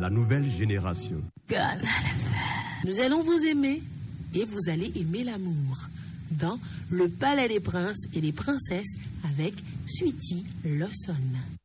la nouvelle génération. Nous allons vous aimer et vous allez aimer l'amour. Dans Le Palais des Princes et des Princesses avec Sweety Lawson.